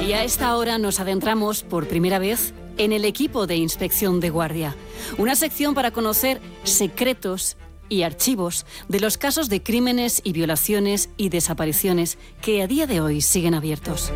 Y a esta hora nos adentramos por primera vez en el equipo de inspección de guardia, una sección para conocer secretos y archivos de los casos de crímenes y violaciones y desapariciones que a día de hoy siguen abiertos.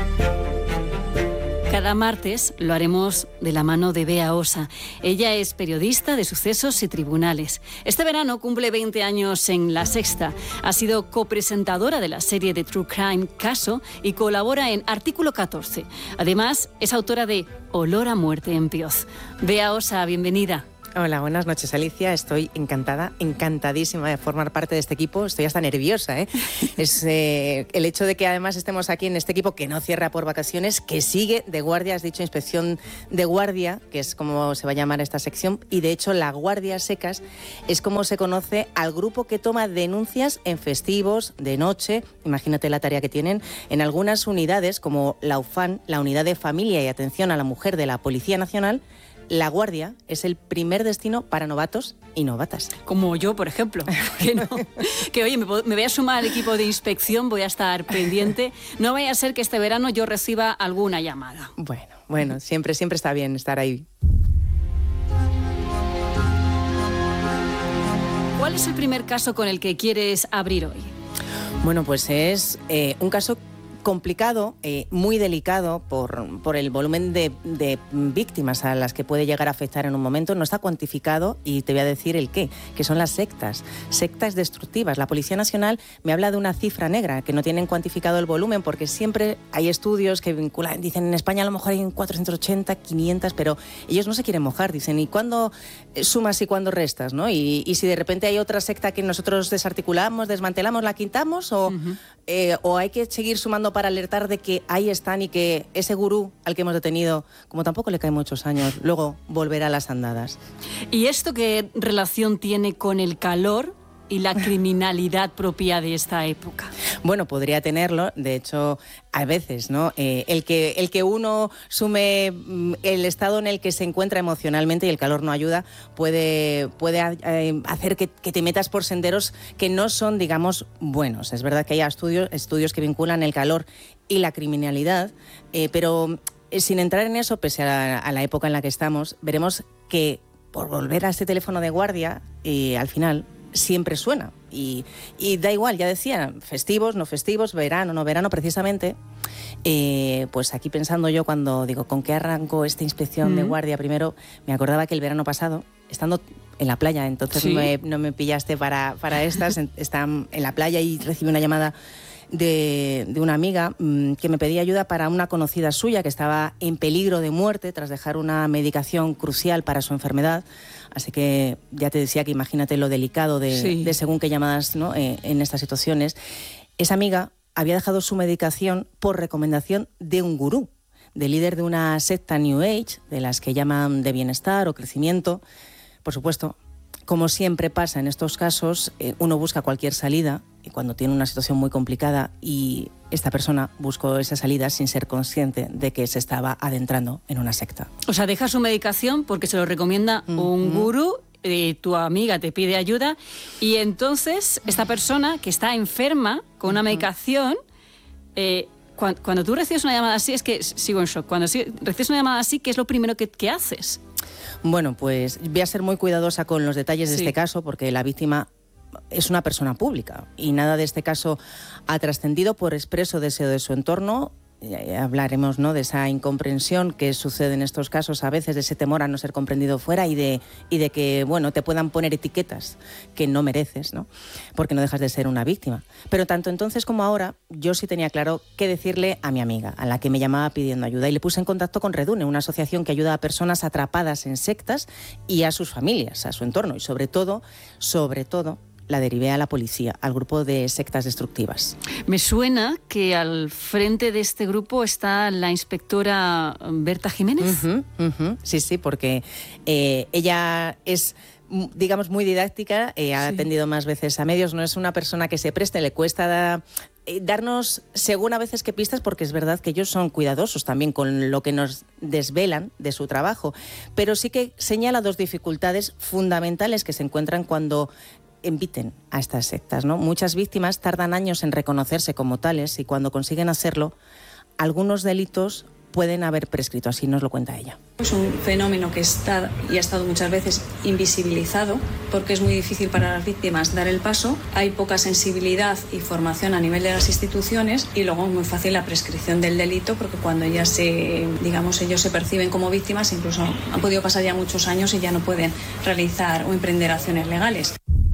Cada martes lo haremos de la mano de Bea Osa. Ella es periodista de sucesos y tribunales. Este verano cumple 20 años en La Sexta. Ha sido copresentadora de la serie de True Crime Caso y colabora en Artículo 14. Además, es autora de Olor a muerte en Pioz. Bea Osa, bienvenida. Hola, buenas noches, Alicia. Estoy encantadísima de formar parte de este equipo. Estoy hasta nerviosa, ¿eh? Es el hecho de que además estemos aquí en este equipo que no cierra por vacaciones, que sigue de guardia, has dicho inspección de guardia, que es como se va a llamar esta sección, y de hecho la Guardia a Secas es como se conoce al grupo que toma denuncias en festivos, de noche, imagínate la tarea que tienen, en algunas unidades como la UFAN, la Unidad de Familia y Atención a la Mujer de la Policía Nacional. La Guardia es el primer destino para novatos y novatas. Como yo, por ejemplo. Que oye, me voy a sumar al equipo de inspección, voy a estar pendiente. No vaya a ser que este verano yo reciba alguna llamada. Bueno, siempre está bien estar ahí. ¿Cuál es el primer caso con el que quieres abrir hoy? Bueno, pues es un caso complicado, muy delicado por el volumen de víctimas a las que puede llegar a afectar en un momento. No está cuantificado y te voy a decir el qué, que son las sectas destructivas. La Policía Nacional me habla de una cifra negra, que no tienen cuantificado el volumen, porque siempre hay estudios que vinculan, dicen en España a lo mejor hay 480, 500, pero ellos no se quieren mojar, dicen, ¿y cuándo sumas y cuándo restas? ¿No? Y si de repente hay otra secta que nosotros desarticulamos, desmantelamos, la quitamos, o hay que seguir sumando para alertar de que ahí están y que ese gurú al que hemos detenido, como tampoco le caen muchos años, luego volverá a las andadas. ¿Y esto qué relación tiene con el calor y la criminalidad propia de esta época? Bueno, podría tenerlo. De hecho, a veces, ¿no? El que uno sume el estado en el que se encuentra emocionalmente y el calor no ayuda, puede hacer que te metas por senderos que no son, digamos, buenos. Es verdad que hay estudios que vinculan el calor y la criminalidad, pero sin entrar en eso, pese a la época en la que estamos, veremos que por volver a este teléfono de guardia, al final siempre suena y da igual, ya decía, festivos, no festivos, verano, no verano, precisamente. Pues aquí pensando yo cuando digo, ¿con qué arranco esta inspección de guardia? Primero me acordaba que el verano pasado, estando en la playa, entonces ¿sí? no me pillaste para estas, está en la playa y recibí una llamada de una amiga que me pedía ayuda para una conocida suya que estaba en peligro de muerte tras dejar una medicación crucial para su enfermedad. Así que ya te decía que imagínate lo delicado de según qué llamadas, ¿no? En estas situaciones. Esa amiga había dejado su medicación por recomendación de un gurú, de líder de una secta New Age, de las que llaman de bienestar o crecimiento. Por supuesto, como siempre pasa en estos casos, uno busca cualquier salida y cuando tiene una situación muy complicada, y esta persona buscó esa salida sin ser consciente de que se estaba adentrando en una secta. O sea, deja su medicación porque se lo recomienda un gurú, tu amiga te pide ayuda y entonces esta persona que está enferma con una medicación, cuando tú recibes una llamada así, es que sigo en shock, cuando recibes una llamada así, ¿qué es lo primero que haces? Bueno, pues voy a ser muy cuidadosa con los detalles de este caso porque la víctima es una persona pública y nada de este caso ha trascendido por expreso deseo de su entorno. Hablaremos, ¿no?, de esa incomprensión que sucede en estos casos, a veces de ese temor a no ser comprendido fuera y de que, bueno, te puedan poner etiquetas que no mereces, ¿no?, porque no dejas de ser una víctima. Pero tanto entonces como ahora, yo sí tenía claro qué decirle a mi amiga, a la que me llamaba pidiendo ayuda, y le puse en contacto con Redune, una asociación que ayuda a personas atrapadas en sectas y a sus familias, a su entorno, y sobre todo, la derivé a la policía, al grupo de sectas destructivas. Me suena que al frente de este grupo está la inspectora Berta Jiménez. Sí, porque ella es, digamos, muy didáctica, ha atendido más veces a medios, no es una persona que se preste, le cuesta darnos, según a veces, que pistas, porque es verdad que ellos son cuidadosos también con lo que nos desvelan de su trabajo, pero sí que señala dos dificultades fundamentales que se encuentran cuando inviten a estas sectas, ¿no? Muchas víctimas tardan años en reconocerse como tales y cuando consiguen hacerlo algunos delitos pueden haber prescrito, así nos lo cuenta ella. Es un fenómeno que está y ha estado muchas veces invisibilizado porque es muy difícil para las víctimas dar el paso, hay poca sensibilidad y formación a nivel de las instituciones y luego es muy fácil la prescripción del delito porque cuando ellos se perciben como víctimas, incluso han podido pasar ya muchos años y ya no pueden realizar o emprender acciones legales.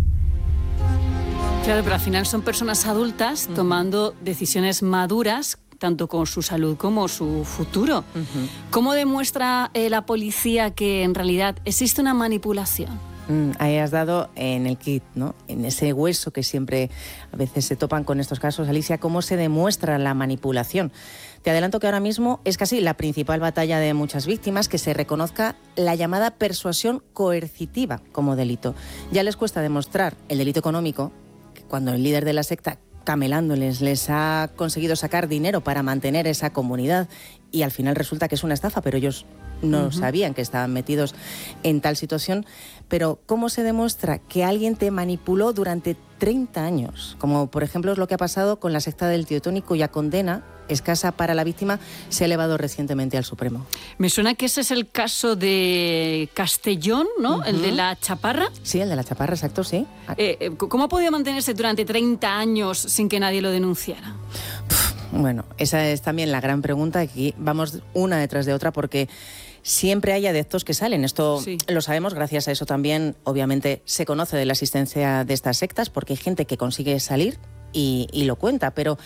Claro, pero al final son personas adultas tomando decisiones maduras tanto con su salud como su futuro. ¿Cómo demuestra la policía que en realidad existe una manipulación? Ahí has dado en el kit, ¿no? En ese hueso que siempre a veces se topan con estos casos. Alicia, ¿cómo se demuestra la manipulación? Te adelanto que ahora mismo es casi la principal batalla de muchas víctimas que se reconozca la llamada persuasión coercitiva como delito. Ya les cuesta demostrar el delito económico, que cuando el líder de la secta camelándoles les ha conseguido sacar dinero para mantener esa comunidad y al final resulta que es una estafa, pero ellos no sabían que estaban metidos en tal situación. Pero ¿cómo se demuestra que alguien te manipuló durante 30 años? Como por ejemplo es lo que ha pasado con la secta del Tío Toni, cuya condena escasa para la víctima se ha elevado recientemente al Supremo. Me suena que ese es el caso de Castellón, ¿no? El de la Chaparra. Sí, el de la Chaparra, exacto, sí. ¿Cómo ha podido mantenerse durante 30 años sin que nadie lo denunciara? Bueno, esa es también la gran pregunta. Aquí vamos una detrás de otra porque siempre hay adeptos que salen. Esto lo sabemos, gracias a eso también, obviamente, se conoce de la existencia de estas sectas porque hay gente que consigue salir y lo cuenta, pero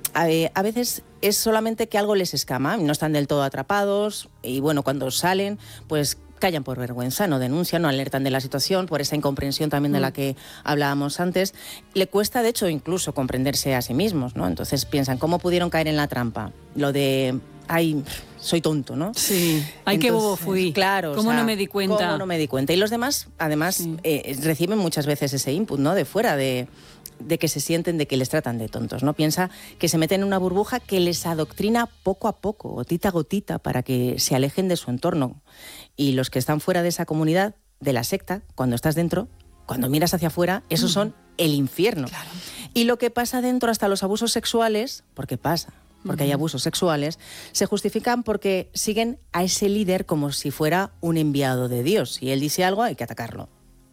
a veces es solamente que algo les escama, no están del todo atrapados y bueno, cuando salen, pues callan por vergüenza, no denuncian, no alertan de la situación, por esa incomprensión también de la que hablábamos antes. Le cuesta, de hecho, incluso comprenderse a sí mismos, ¿no? Entonces piensan, ¿cómo pudieron caer en la trampa? Lo de, ay, soy tonto, ¿no? Sí, ay, qué bobo fui. Claro. ¿Cómo no me di cuenta? ¿Cómo no me di cuenta? Y los demás, además, reciben muchas veces ese input, ¿no? De fuera, de que se sienten, de que les tratan de tontos, ¿no? Piensa que se meten en una burbuja que les adoctrina poco a poco, gotita a gotita, para que se alejen de su entorno. Y los que están fuera de esa comunidad, de la secta, cuando estás dentro, cuando miras hacia afuera, esos son el infierno. Claro. Y lo que pasa dentro, hasta los abusos sexuales, porque pasa, porque hay abusos sexuales, se justifican porque siguen a ese líder como si fuera un enviado de Dios. Si él dice algo, hay que atacarlo.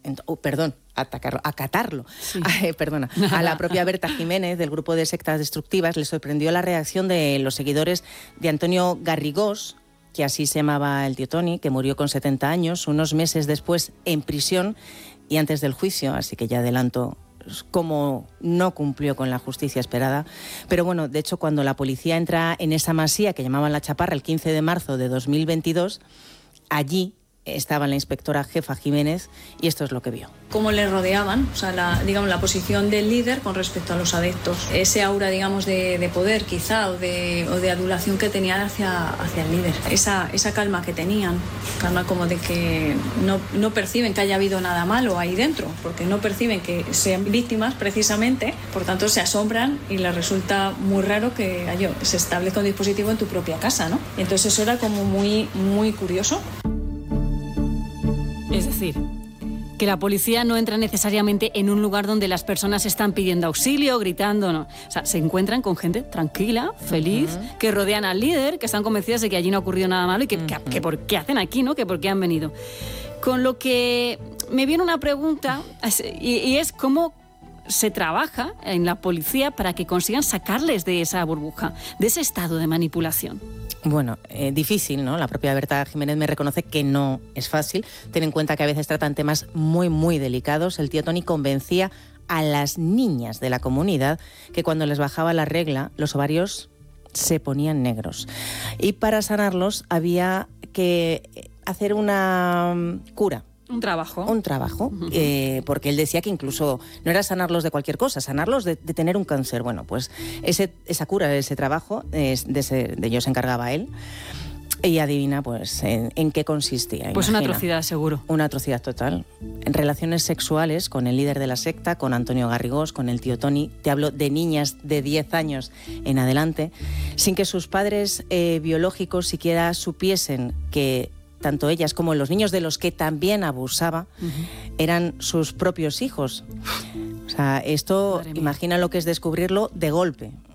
Acatarlo. Sí. A la propia Berta Jiménez, del grupo de sectas destructivas, le sorprendió la reacción de los seguidores de Antonio Garrigós, que así se llamaba el Tío Toni, que murió con 70 años, unos meses después en prisión y antes del juicio, así que ya adelanto cómo no cumplió con la justicia esperada. Pero bueno, de hecho, cuando la policía entra en esa masía que llamaban La Chaparra el 15 de marzo de 2022, allí estaba la inspectora jefa Jiménez y esto es lo que vio. Cómo le rodeaban, o sea, la posición del líder con respecto a los adeptos. Ese aura, digamos, de poder quizá o de adulación que tenían hacia el líder. Esa calma que tenían, calma como de que no perciben que haya habido nada malo ahí dentro, porque no perciben que sean víctimas precisamente, por tanto se asombran y les resulta muy raro que se establezca un dispositivo en tu propia casa, ¿no? Y entonces eso era como muy, muy curioso. Es decir, que la policía no entra necesariamente en un lugar donde las personas están pidiendo auxilio, gritando, no. O sea, se encuentran con gente tranquila, feliz, que rodean al líder, que están convencidas de que allí no ha ocurrido nada malo y que por qué hacen aquí, ¿no? Que por qué han venido. Con lo que me viene una pregunta, y es cómo se trabaja en la policía para que consigan sacarles de esa burbuja, de ese estado de manipulación. Bueno, difícil, ¿no? La propia Berta Jiménez me reconoce que no es fácil. Ten en cuenta que a veces tratan temas muy, muy delicados. El Tío Toni convencía a las niñas de la comunidad que cuando les bajaba la regla, los ovarios se ponían negros. Y para sanarlos había que hacer una cura. Un trabajo, porque él decía que incluso no era sanarlos de cualquier cosa, sanarlos de tener un cáncer. Bueno, pues esa cura, ese trabajo, de ello se encargaba él. Y adivina, pues, en qué consistía. Pues imagina. Una atrocidad, seguro. Una atrocidad total. En relaciones sexuales con el líder de la secta, con Antonio Garrigós, con el Tío Toni. Te hablo de niñas de 10 años en adelante, sin que sus padres biológicos siquiera supiesen que tanto ellas como los niños de los que también abusaba eran sus propios hijos. O sea, esto, imagina lo que es descubrirlo de golpe.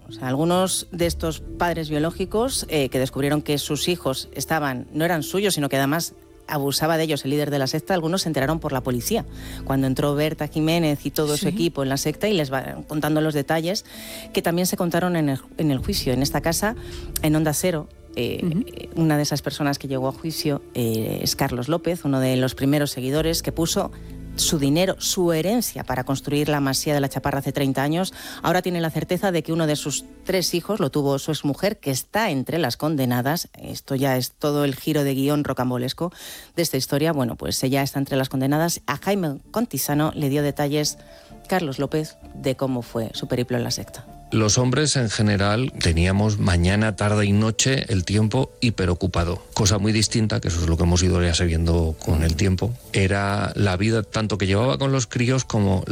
O sea, algunos de estos padres biológicos que descubrieron que sus hijos no eran suyos, sino que además abusaba de ellos el líder de la secta, algunos se enteraron por la policía, cuando entró Berta Jiménez y todo su equipo en la secta, y les va contando los detalles que también se contaron en el juicio. En esta casa, en Onda Cero, una de esas personas que llegó a juicio es Carlos López, uno de los primeros seguidores, que puso su dinero, su herencia para construir la masía de la Chaparra hace 30 años. Ahora tiene la certeza de que uno de sus 3 hijos lo tuvo su exmujer, que está entre las condenadas. Esto ya es todo el giro de guión rocambolesco de esta historia. Bueno, pues ella está entre las condenadas. A Jaime Contisano le dio detalles Carlos López de cómo fue su periplo en la secta. Los hombres en general teníamos mañana, tarde y noche el tiempo hiperocupado. Cosa muy distinta, que eso es lo que hemos ido ya sabiendo con el tiempo, era la vida tanto que llevaba con los críos como